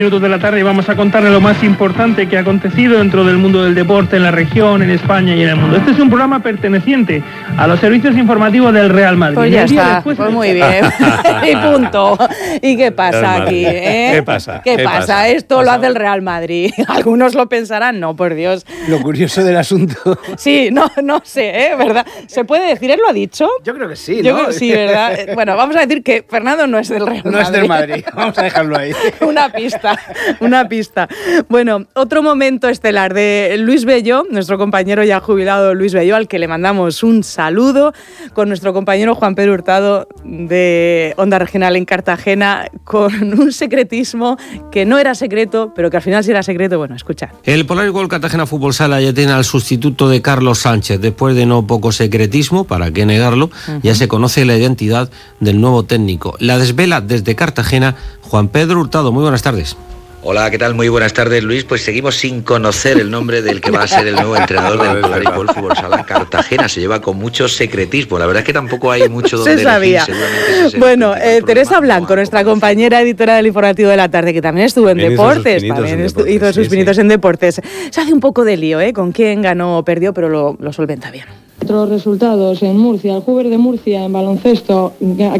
Minutos de la tarde y vamos a contarle lo más importante que ha acontecido dentro del mundo del deporte en la región, en España y en el mundo. Este es un programa perteneciente a los servicios informativos del Real Madrid. Pues ya está, pues muy bien. Y punto. ¿Y qué pasa aquí? ¿Qué pasa? ¿Qué pasa? Esto lo hace el Real Madrid. Algunos lo pensarán, no, por Dios. Lo curioso del asunto. Sí, no sé, ¿verdad? ¿Se puede decir? ¿Él lo ha dicho? Yo creo que sí, ¿no? Yo creo que sí, ¿verdad? Bueno, vamos a decir que Fernando no es del Real Madrid. No es del Madrid, vamos a dejarlo ahí. Una pista. Bueno, otro momento estelar de Luis Belló, nuestro compañero ya jubilado Luis Belló, al que le mandamos un saludo, con nuestro compañero Juan Pedro Hurtado de Onda Regional en Cartagena, con un secretismo que no era secreto, pero que al final sí era secreto. Bueno, escucha. El Polaris Golf Cartagena Fútbol Sala ya tiene al sustituto de Carlos Sánchez. Después de no poco secretismo, para qué negarlo, ya se conoce la identidad del nuevo técnico. La desvela desde Cartagena Juan Pedro Hurtado. Muy buenas tardes. Hola, ¿qué tal? Muy buenas tardes, Luis. Pues seguimos sin conocer el nombre del que va a ser el nuevo entrenador del Polaris Golf Fútbol Sala Cartagena. Se lleva con mucho secretismo. La verdad es que tampoco hay mucho donde se sabía. Bueno, Teresa Blanco, nuestra compañera editora del Informativo de la Tarde, que también estuvo en Deportes, hizo sus pinitos en Deportes. Se hace un poco de lío, con quién ganó o perdió, pero lo solventa bien. Otros resultados en Murcia, el Hoover de Murcia en baloncesto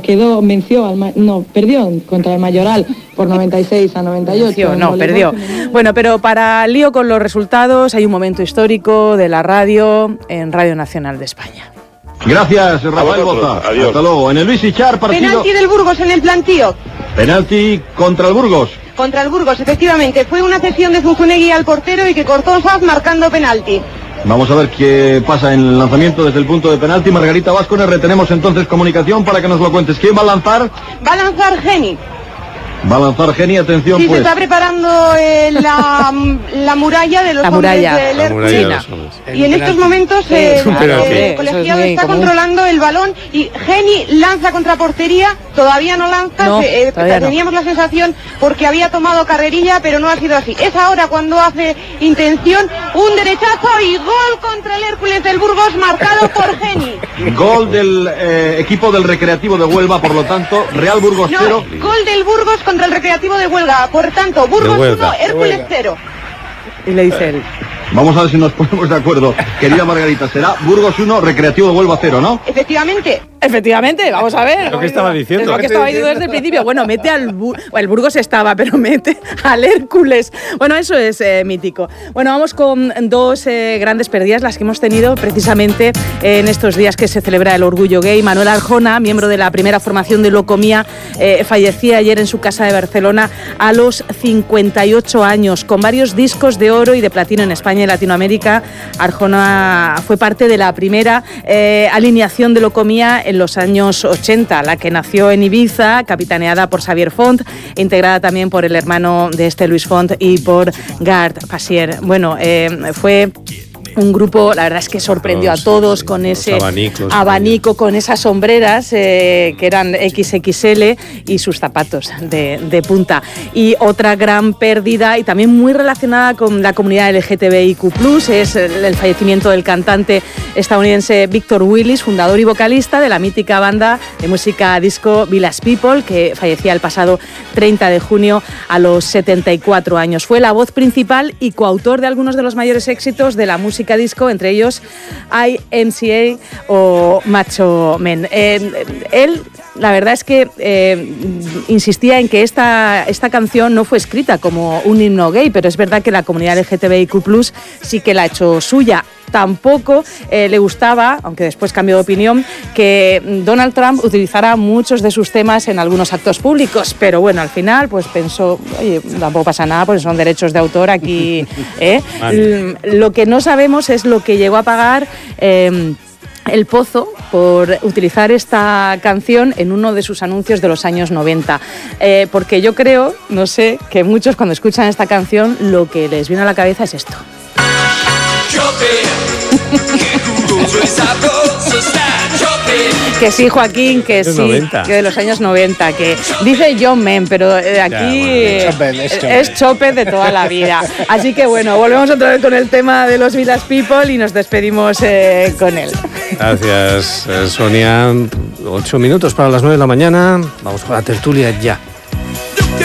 perdió contra el Mayoral por 96-98. Perdió. Bueno, pero para lío con los resultados hay un momento histórico de la radio en Radio Nacional de España. Gracias, Rafael Boza. Adiós. Hasta luego. En el Luis Ichar, partido... Penalti del Burgos en el plantío. Penalti contra el Burgos. Contra el Burgos, efectivamente. Fue una cesión de Zunzunegui al portero y que cortó Saz marcando penalti. Vamos a ver qué pasa en el lanzamiento desde el punto de penalti. Margarita Vázquez, retenemos entonces comunicación para que nos lo cuentes. ¿Quién va a lanzar? Va a lanzar Geni. Va a lanzar Geni, atención sí, pues. Se está preparando la muralla de los hombres del Hércules. Y en estos momentos el colegiado está controlando el balón y Geni lanza contra portería, todavía no lanza, teníamos la sensación porque había tomado carrerilla, pero no ha sido así. Es ahora cuando hace intención, un derechazo y gol contra el Hércules del Burgos marcado por Geni. Gol del equipo del Recreativo de Huelva, por lo tanto, Real Burgos 0. Gol del Burgos contra el Recreativo de Huelva, por tanto, Burgos 1, Hércules 0. Y le dice él. Vamos a ver si nos ponemos de acuerdo. Querida Margarita, será Burgos 1, Recreativo de Huelva 0, ¿no? Efectivamente, vamos a ver. Lo que estaba diciendo. Es lo que estaba diciendo desde el principio. Bueno, mete al el Burgos estaba, pero mete al Hércules. Bueno, eso es mítico. Bueno, vamos con dos grandes pérdidas, las que hemos tenido precisamente en estos días que se celebra el Orgullo Gay. Manuel Arjona, miembro de la primera formación de Locomía, fallecía ayer en su casa de Barcelona a los 58 años, con varios discos de oro y de platino en España y Latinoamérica. Arjona fue parte de la primera alineación de Locomía en los años 80, la que nació en Ibiza, capitaneada por Xavier Font, integrada también por el hermano de Luis Font y por Gard Pasier. Bueno, fue un grupo, la verdad es que sorprendió a todos con ese abanico, con esas sombreras que eran XXL y sus zapatos de punta. Y otra gran pérdida, y también muy relacionada con la comunidad LGTBIQ+, es el fallecimiento del cantante estadounidense Victor Willis, fundador y vocalista de la mítica banda de música disco Village People, que fallecía el pasado 30 de junio a los 74 años. Fue la voz principal y coautor de algunos de los mayores éxitos de la música disco, entre ellos IMCA o Macho Men. Él, la verdad es que insistía en que esta canción no fue escrita como un himno gay, pero es verdad que la comunidad LGTBIQ+ sí que la ha hecho suya. Tampoco le gustaba, aunque después cambió de opinión, que Donald Trump utilizara muchos de sus temas en algunos actos públicos. Pero bueno, al final pues pensó, oye, tampoco pasa nada, pues son derechos de autor aquí. Lo que no sabemos es lo que llegó a pagar El Pozo por utilizar esta canción en uno de sus anuncios de los años 90. Porque yo creo, no sé, que muchos cuando escuchan esta canción lo que les viene a la cabeza es esto. Que sí, Joaquín, que sí, 90. Que de los años 90, que dice John Men, pero aquí es Chopin de toda la vida. Así que bueno, volvemos otra vez con el tema de los Village People y nos despedimos con él. Gracias, Sonia. 8 minutos para las 9 de la mañana. Vamos con la tertulia ya.